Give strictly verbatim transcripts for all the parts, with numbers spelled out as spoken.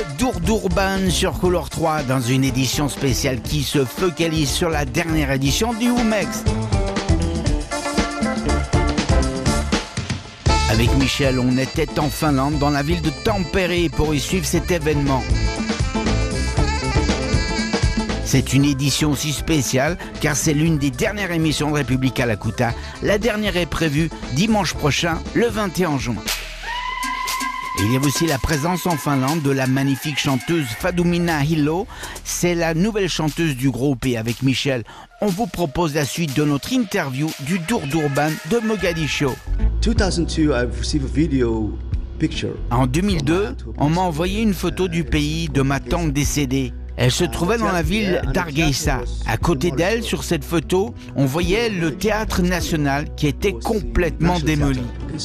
Dourdourban sur Couleur trois dans une édition spéciale qui se focalise sur la dernière édition du Womex. Avec Michel, on était en Finlande, dans la ville de Tampere, pour y suivre cet événement. C'est une édition aussi spéciale car c'est l'une des dernières émissions de Republica Lakuta. La dernière est prévue dimanche prochain, le vingt et un juin. Et il y a aussi la présence en Finlande de la magnifique chanteuse Fadumina Hilo. C'est la nouvelle chanteuse du groupe et avec Michel, on vous propose la suite de notre interview du Dourdourban de Mogadiscio. two thousand two, I've received a video picture. En deux mille deux, on m'a envoyé une photo du pays de ma tante décédée. Elle se trouvait dans la ville d'Hargeisa. À côté d'elle, sur cette photo, on voyait le théâtre national qui était complètement démoli.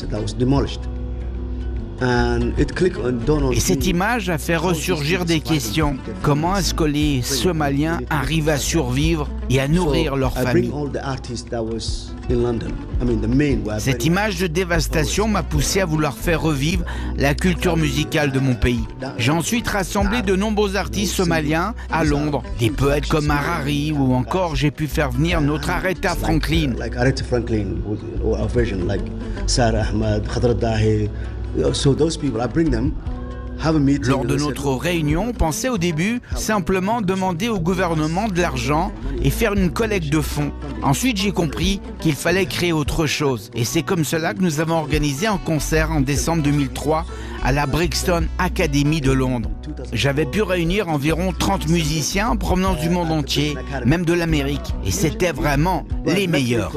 Et cette image a fait ressurgir des questions. Comment est-ce que les Somaliens arrivent à survivre et à nourrir leur famille? Cette image de dévastation m'a poussé à vouloir faire revivre la culture musicale de mon pays. J'ai ensuite rassemblé de nombreux artistes somaliens à Londres, des poètes comme Harari ou encore j'ai pu faire venir notre Aretha Franklin. Lors de notre réunion, on pensait au début simplement demander au gouvernement de l'argent et faire une collecte de fonds. Ensuite, j'ai compris qu'il fallait créer autre chose. Et c'est comme cela que nous avons organisé un concert en décembre deux mille trois à la Brixton Academy de Londres. J'avais pu réunir environ trente musiciens en provenance du monde entier, même de l'Amérique. Et c'était vraiment les meilleurs.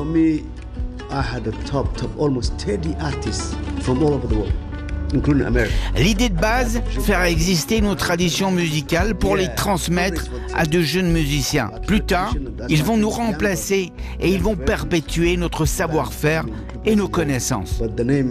L'idée de base, faire exister nos traditions musicales pour les transmettre à de jeunes musiciens. Plus tard, ils vont nous remplacer et ils vont perpétuer notre savoir-faire et nos connaissances.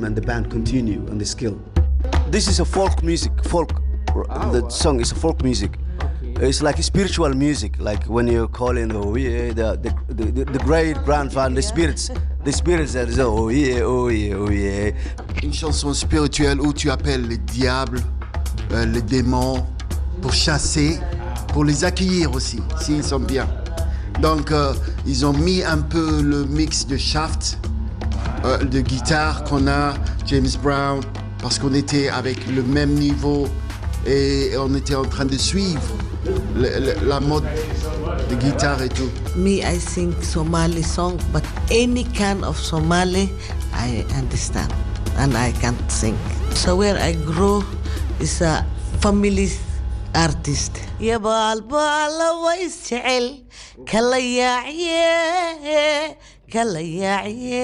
This is a folk music, folk. The song is a folk music. It's like spiritual music, like when you're calling oh yeah, the the the, the great grandfather, the spirits, the spirits that is oh yeah, oh yeah, oh yeah. Une chanson spirituelle où tu appelles les diables, euh, les démons, pour chasser, pour les accueillir aussi, s'ils sont bien. Donc euh, ils ont mis un peu le mix de Shaft, euh, de guitare qu'on a, James Brown, parce qu'on était avec le même niveau et on était en train de suivre le, le, la mode de guitare et tout. Me, I sing Somali song, but any kind of Somali, I understand and I can sing. So where I grew is a family artist. يا بالبالة ويسعل كلا يا عيه كلا يا عيه